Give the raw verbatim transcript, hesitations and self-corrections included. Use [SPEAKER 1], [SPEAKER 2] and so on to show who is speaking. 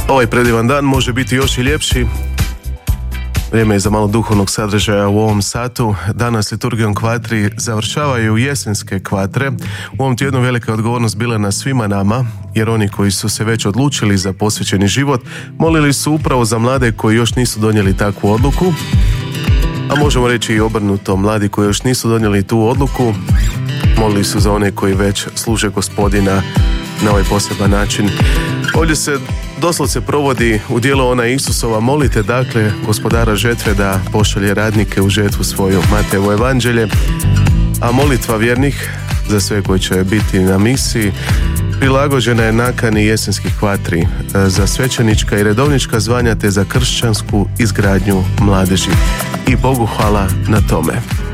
[SPEAKER 1] Ovaj predivan dan može biti još i ljepši. Vrijeme je za malo duhovnog sadržaja u ovom satu. Danas liturgijom kvatri završavaju jesenske kvatre. U ovom tjednu velika odgovornost bila na svima nama, jer oni koji su se već odlučili za posvećeni život molili su upravo za mlade koji još nisu donijeli takvu odluku, a možemo reći i obrnuto, mladi koji još nisu donijeli tu odluku molili su za one koji već služe Gospodina na ovaj poseban način. Ovdje se doslovce provodi u djelu ona Isusova: molite dakle Gospodara žetve da pošalje radnike u žetvu svoju. Matejevo evanđelje. A molitva vjernih za sve koji će biti na misiji prilagođena je nakani jesenskih kvatri, za svećenička i redovnička zvanja te za kršćansku izgradnju mladeži. I Bogu hvala na tome.